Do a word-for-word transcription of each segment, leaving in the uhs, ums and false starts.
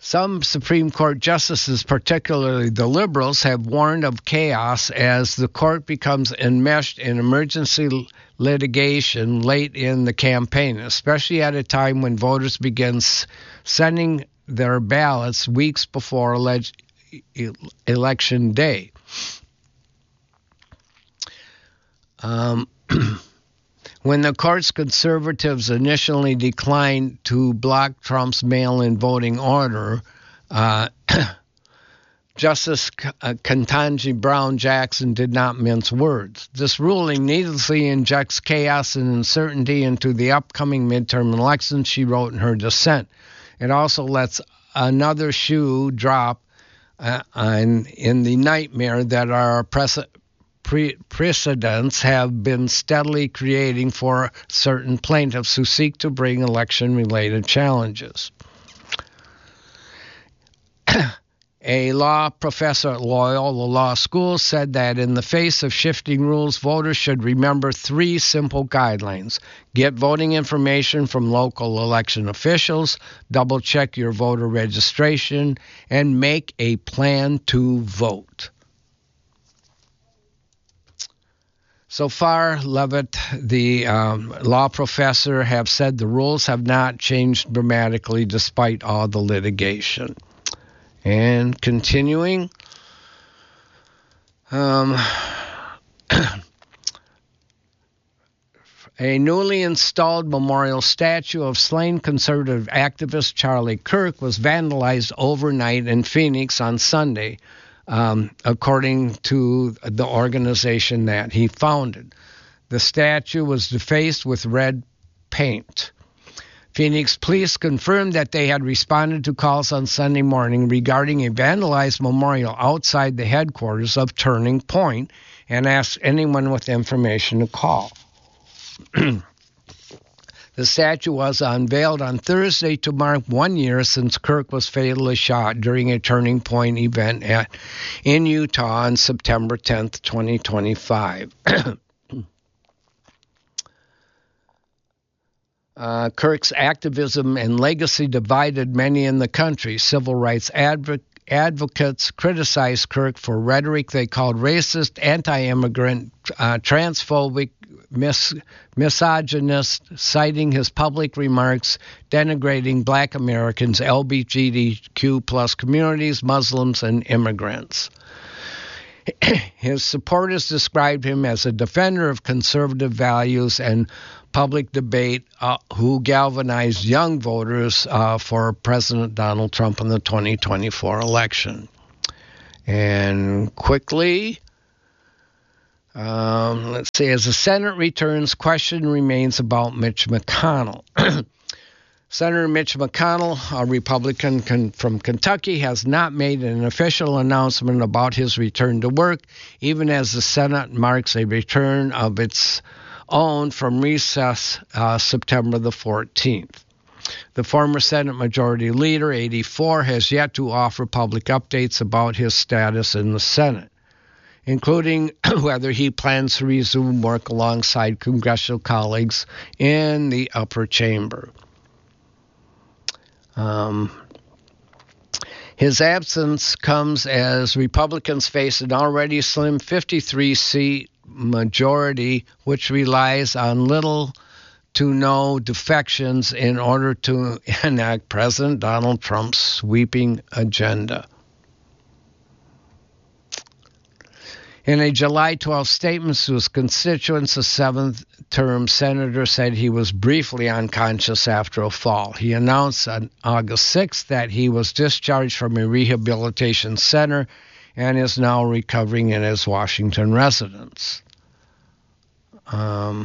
Some Supreme Court justices, particularly the liberals, have warned of chaos as the court becomes enmeshed in emergency litigation late in the campaign, especially at a time when voters begin sending their ballots weeks before ele- election day. Um, when the court's conservatives initially declined to block Trump's mail-in voting order, uh, Justice Ketanji Brown Jackson did not mince words. This ruling needlessly injects chaos and uncertainty into the upcoming midterm elections, she wrote in her dissent. It also lets another shoe drop uh, on, in the nightmare that our precedent Pre- precedents have been steadily creating for certain plaintiffs who seek to bring election-related challenges. A law professor at Loyola Law School said that in the face of shifting rules, voters should remember three simple guidelines. Get voting information from local election officials, double-check your voter registration, and make a plan to vote. So far, Levitt, the um, law professor, have said the rules have not changed dramatically despite all the litigation. And continuing, um, a newly installed memorial statue of slain conservative activist Charlie Kirk was vandalized overnight in Phoenix on Sunday. Um, according to the organization that he founded. The statue was defaced with red paint. Phoenix police confirmed that they had responded to calls on Sunday morning regarding a vandalized memorial outside the headquarters of Turning Point and asked anyone with information to call. The statue was unveiled on Thursday to mark one year since Kirk was fatally shot during a Turning Point event at, in Utah on September tenth, twenty twenty-five. uh, Kirk's activism and legacy divided many in the country. Civil rights advocates Advocates criticized Kirk for rhetoric they called racist, anti-immigrant, uh, transphobic, mis- misogynist, citing his public remarks denigrating black Americans, L G B T Q plus communities, Muslims, and immigrants. His supporters described him as a defender of conservative values and public debate uh, who galvanized young voters uh, for President Donald Trump in the twenty twenty-four election. And quickly, um, let's see, as the Senate returns, question remains about Mitch McConnell. Senator Mitch McConnell, a Republican con- from Kentucky, has not made an official announcement about his return to work, even as the Senate marks a return of its own from recess uh, September the fourteenth. The former Senate Majority Leader, eighty-four, has yet to offer public updates about his status in the Senate, including whether he plans to resume work alongside congressional colleagues in the upper chamber. Um, his absence comes as Republicans face an already slim fifty-three seat majority, which relies on little to no defections in order to enact President Donald Trump's sweeping agenda. In a July twelfth statement to his constituents, the seventh-term senator said he was briefly unconscious after a fall. He announced on August sixth that he was discharged from a rehabilitation center and is now recovering in his Washington residence. Um,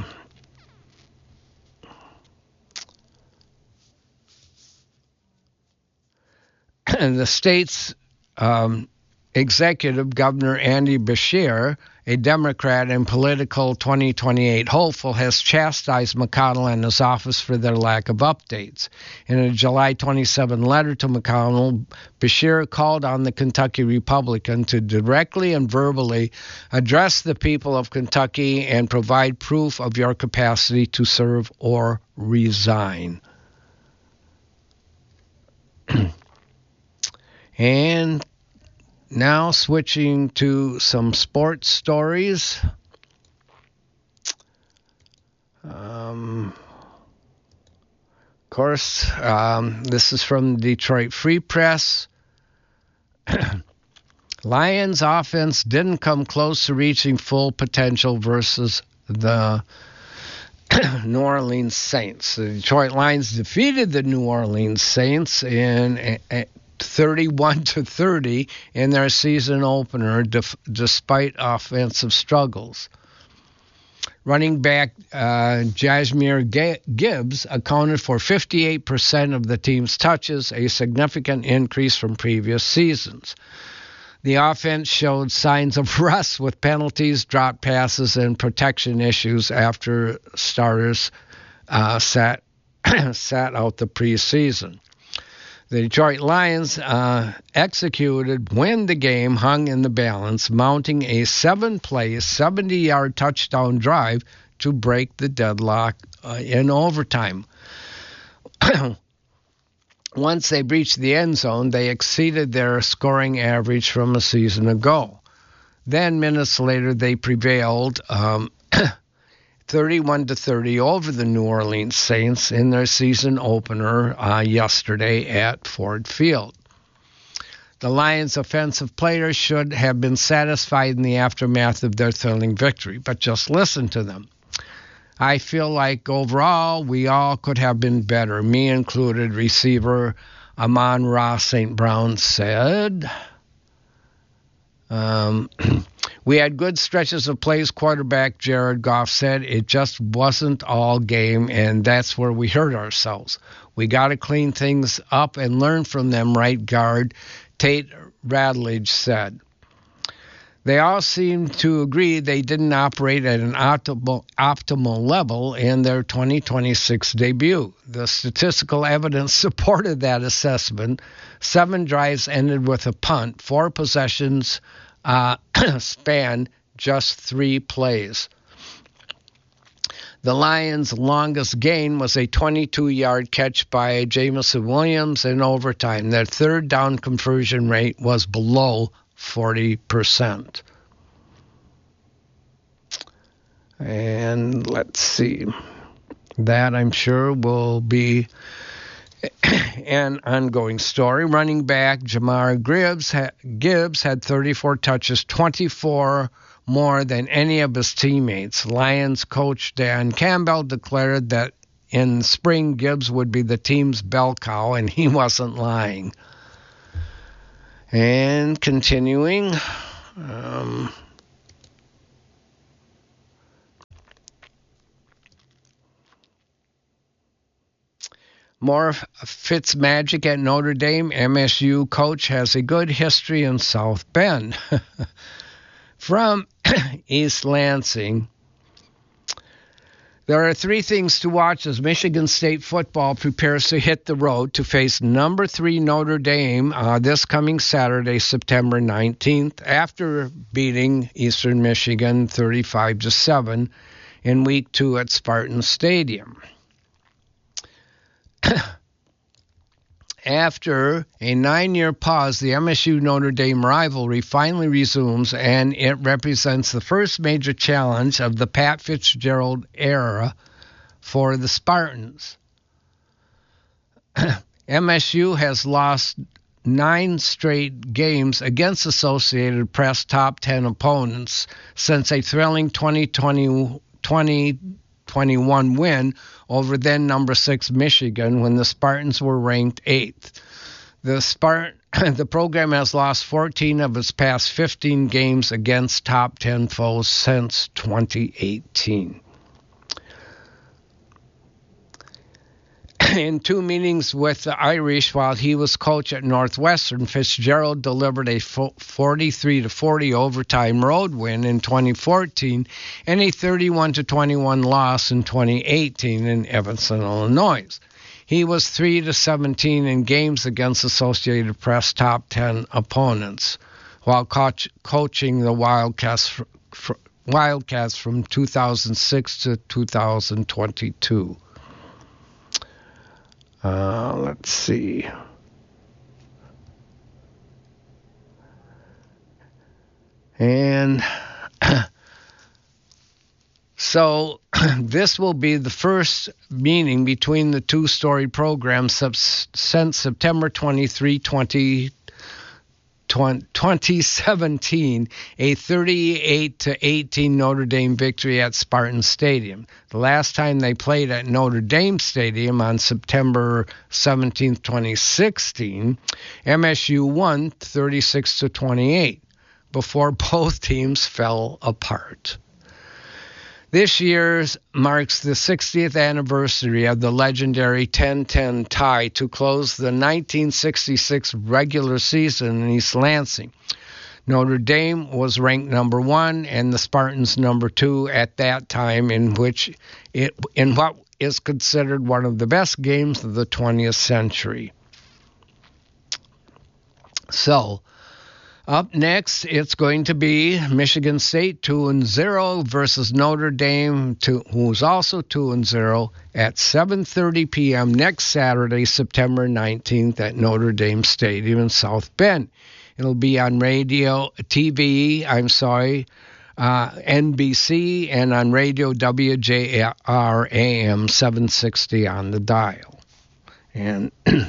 and the state's um, executive, Governor Andy Beshear, a Democrat and political twenty twenty-eight hopeful, has chastised McConnell and his office for their lack of updates. In a July twenty-seventh letter to McConnell, Beshear called on the Kentucky Republican to directly and verbally address the people of Kentucky and provide proof of your capacity to serve or resign. And now switching to some sports stories. Um, of course, um, this is from the Detroit Free Press. Lions offense didn't come close to reaching full potential versus the New Orleans Saints. The Detroit Lions defeated the New Orleans Saints in thirty-one to thirty in their season opener, def- despite offensive struggles. Running back uh, Jahmyr Gibbs accounted for fifty-eight percent of the team's touches, a significant increase from previous seasons. The offense showed signs of rust with penalties, dropped passes, and protection issues after starters uh, sat sat out the preseason. The Detroit Lions uh, executed when the game hung in the balance, mounting a seven-play, seventy-yard touchdown drive to break the deadlock uh, in overtime. Once they breached the end zone, they exceeded their scoring average from a season ago. Then, minutes later, they prevailed um, thirty-one to thirty over the New Orleans Saints in their season opener uh, yesterday at Ford Field. The Lions' offensive players should have been satisfied in the aftermath of their thrilling victory, but just listen to them. I feel like overall we all could have been better, me included, receiver Amon-Ra Saint Brown said. Um, we had good stretches of plays, quarterback Jared Goff said. It just wasn't all game, and that's where we hurt ourselves. We got to clean things up and learn from them, right guard Tate Ratledge said. They all seem to agree they didn't operate at an optimal, optimal level in their twenty twenty-six debut. The statistical evidence supported that assessment. Seven drives ended with a punt. Four possessions uh, spanned just three plays. The Lions' longest gain was a twenty-two-yard catch by Jameson Williams in overtime. Their third down conversion rate was below forty percent. And let's see. That, I'm sure, will be an ongoing story. Running back Jahmyr Gibbs, ha- Gibbs had thirty-four touches, twenty-four more than any of his teammates. Lions coach Dan Campbell declared that in spring Gibbs would be the team's bell cow, and he wasn't lying. And continuing, um, more Fitzmagic at Notre Dame. M S U coach has a good history in South Bend. From East Lansing, there are three things to watch as Michigan State football prepares to hit the road to face number three Notre Dame uh, this coming Saturday, September nineteenth, after beating Eastern Michigan thirty-five to seven in week two at Spartan Stadium. After a nine-year pause, the M S U-Notre Dame rivalry finally resumes, and it represents the first major challenge of the Pat Fitzgerald era for the Spartans. M S U has lost nine straight games against Associated Press top ten opponents since a thrilling twenty twenty-one win over then number six Michigan when the Spartans were ranked eighth. The Spart- the program has lost fourteen of its past fifteen games against top ten foes since twenty eighteen. In two meetings with the Irish while he was coach at Northwestern, Fitzgerald delivered a forty-three to forty overtime road win in twenty fourteen and a thirty-one to twenty-one loss in twenty eighteen in Evanston, Illinois. He was three to seventeen in games against Associated Press top ten opponents while coach, coaching the Wildcats, fr- fr- Wildcats from two thousand six to two thousand twenty-two. Uh, let's see. And so this will be the first meeting between the two-story programs since September twenty-third, twenty seventeen, a thirty-eight to eighteen Notre Dame victory at Spartan Stadium. The last time they played at Notre Dame Stadium on September seventeenth, twenty sixteen, M S U won thirty-six to twenty-eight before both teams fell apart. This year marks the sixtieth anniversary of the legendary ten ten tie to close the nineteen sixty-six regular season in East Lansing. Notre Dame was ranked number one and the Spartans number two at that time, in which it in what is considered one of the best games of the twentieth century. So, up next, it's going to be Michigan State two and zero versus Notre Dame, two, who's also two and zero, at seven thirty p.m. next Saturday, September nineteenth, at Notre Dame Stadium in South Bend. It'll be on radio, T V, I'm sorry, uh, N B C, and on radio W J R A M seven sixty on the dial. And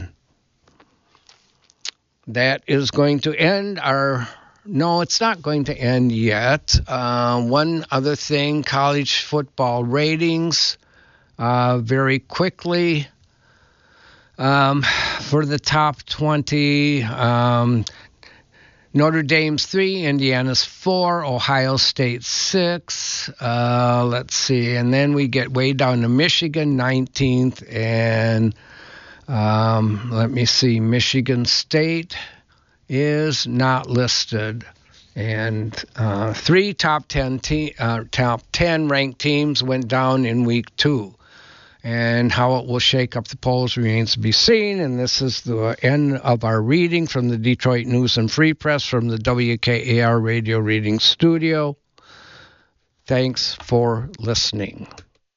that is going to end our, no, it's not going to end yet. Uh, one other thing, college football ratings, uh, very quickly. Um, for the top twenty, um, Notre Dame's three, Indiana's four, Ohio State six. Uh, let's see, and then we get way down to Michigan, nineteenth, and Um, let me see, Michigan State is not listed. And uh, three top ten te- uh, top ten ranked teams went down in week two. And how it will shake up the polls remains to be seen. And this is the end of our reading from the Detroit News and Free Press from the W K A R Radio Reading Studio. Thanks for listening.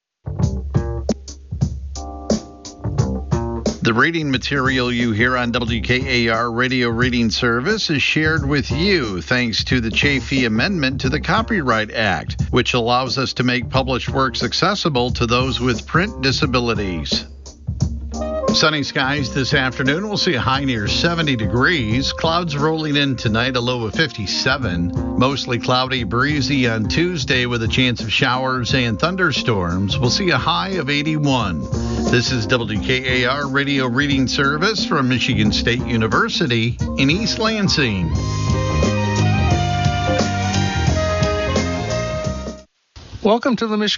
The reading material you hear on W K A R Radio Reading Service is shared with you thanks to the Chafee Amendment to the Copyright Act, which allows us to make published works accessible to those with print disabilities. Sunny skies this afternoon. We'll see a high near seventy degrees. Clouds rolling in tonight, a low of fifty-seven. Mostly cloudy, breezy on Tuesday with a chance of showers and thunderstorms. We'll see a high of eighty-one. This is W K A R Radio Reading Service from Michigan State University in East Lansing. Welcome to the Michigan